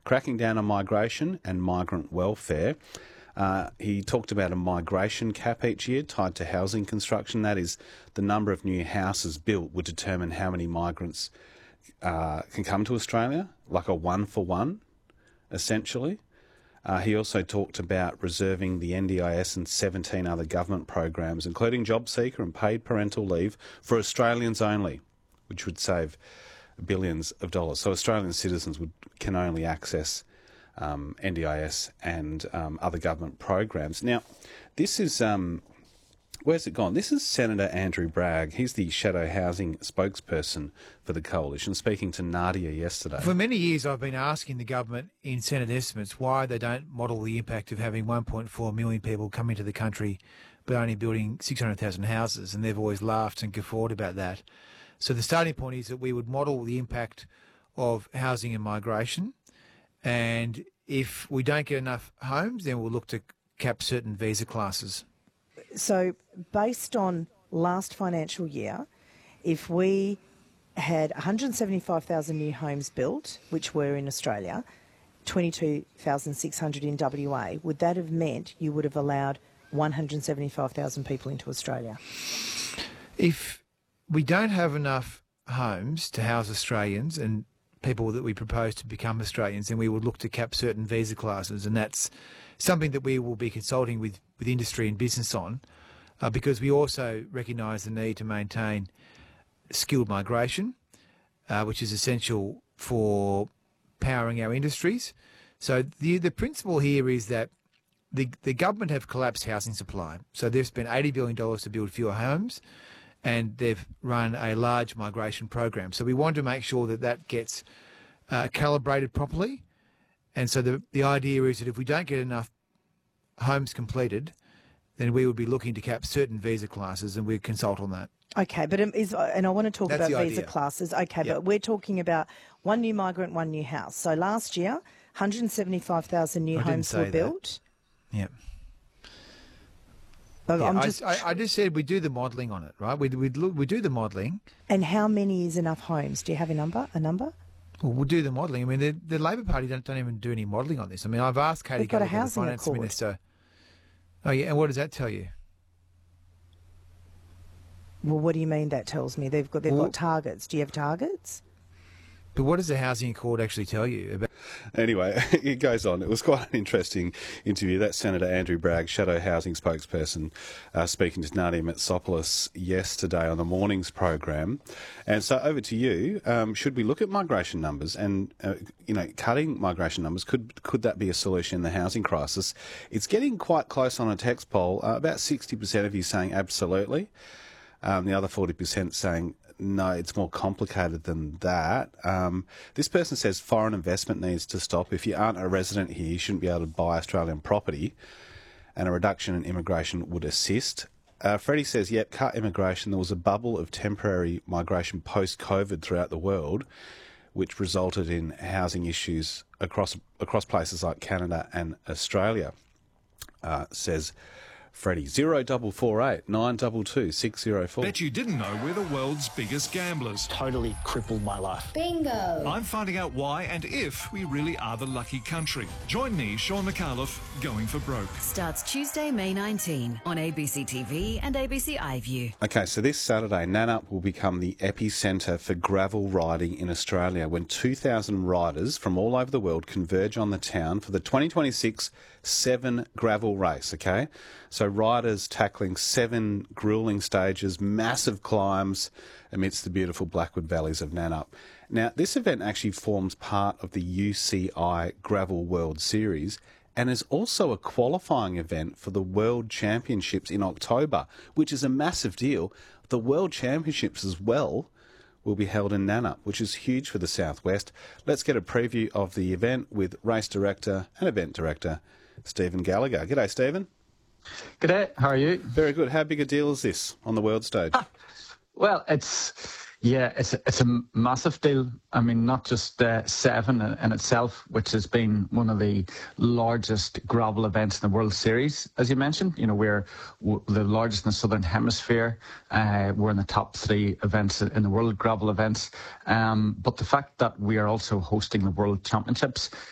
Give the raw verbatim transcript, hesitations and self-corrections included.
cracking down on migration and migrant welfare. Uh, he talked about a migration cap each year tied to housing construction. That is, the number of new houses built would determine how many migrants uh, can come to Australia, like a one-for-one, essentially. Uh, he also talked about reserving the N D I S and seventeen other government programs, including JobSeeker and paid parental leave, for Australians only, which would save billions of dollars. So Australian citizens would can only access Um, N D I S and um, other government programs. Now, this is, um, where's it gone? This is Senator Andrew Bragg. He's the shadow housing spokesperson for the Coalition, speaking to Nadia yesterday. For many years, I've been asking the government in Senate estimates why they don't model the impact of having one point four million people come into the country but only building six hundred thousand houses, and they've always laughed and guffawed about that. So the starting point is that we would model the impact of housing and migration, and if we don't get enough homes, then we'll look to cap certain visa classes. So based on last financial year, if we had one hundred seventy-five thousand new homes built, which were in Australia, twenty-two thousand six hundred in W A, would that have meant you would have allowed one hundred seventy-five thousand people into Australia? If we don't have enough homes to house Australians and people that we propose to become Australians, then we would look to cap certain visa classes, and that's something that we will be consulting with, with industry and business on, uh, because we also recognise the need to maintain skilled migration, uh, which is essential for powering our industries. So the the principle here is that the the government have collapsed housing supply. So they've spent eighty billion dollars to build fewer homes, and they've run a large migration program. So we want to make sure that that gets uh, calibrated properly. And so the the idea is that if we don't get enough homes completed, then we would be looking to cap certain visa classes, and we'd consult on that. Okay, but um, is and I want to talk That's about the visa idea. classes. Okay, Yep. but we're talking about one new migrant, one new house. So last year, one hundred seventy-five thousand new I didn't homes say were that. built. Yeah. But Yeah, I'm I- just, I, I just said we do the modelling on it, right? We we look, we do the modelling. and how many is enough homes? Do you have a number? A number? Well, we'll do the modelling. I mean, the, the Labor Party don't, don't even do any modelling on this. I mean, I've asked Katie They've got a Gallagher, the housing Finance accord. Minister. Oh, yeah, and what does that tell you? Well, what do you mean that tells me? They've got they've Well- got targets. Do you have targets? But what does the Housing Accord actually tell you about? Anyway, it goes on. It was quite an interesting interview. That's Senator Andrew Bragg, shadow housing spokesperson, uh, speaking to Nadia Metsopoulos yesterday on the morning's program. And so over to you. Um, should we look at migration numbers and, uh, you know, cutting migration numbers? Could could that be a solution in the housing crisis? It's getting quite close on a text poll. Uh, about sixty percent of you saying absolutely. Um, the other forty percent saying no, it's more complicated than that. Um, this person says foreign investment needs to stop. If you aren't a resident here, you shouldn't be able to buy Australian property, and a reduction in immigration would assist. Uh, Freddie says, yep, cut immigration. There was a bubble of temporary migration post-COVID throughout the world, which resulted in housing issues across across places like Canada and Australia, uh, says Freddie. Zero double four eight nine double two six zero four. Bet you didn't know we're the world's biggest gamblers. Totally crippled my life. Bingo! I'm finding out why and if we really are the lucky country. Join me, Sean McAuliffe, going for broke. Starts Tuesday, May nineteenth on A B C T V and A B C iView. Okay, so this Saturday, Nannup will become the epicentre for gravel riding in Australia when two thousand riders from all over the world converge on the town for the twenty twenty-six Seven Gravel Race, okay? So riders tackling seven gruelling stages, massive climbs amidst the beautiful Blackwood valleys of Nannup. Now, this event actually forms part of the U C I Gravel World Series and is also a qualifying event for the World Championships in October, which is a massive deal. The World Championships as well will be held in Nannup, which is huge for the Southwest. Let's get a preview of the event with race director and event director Stephen Gallagher. G'day, Stephen. G'day, how are you? Very good. How big a deal is this on the world stage? Well, it's yeah, it's a, it's a massive deal. I mean, not just uh, Seven in, in itself, which has been one of the largest gravel events in the World Series, as you mentioned. You know, we're w- the largest in the Southern Hemisphere. Uh, we're in the top three events in the world gravel events. Um, but the fact that we are also hosting the World Championships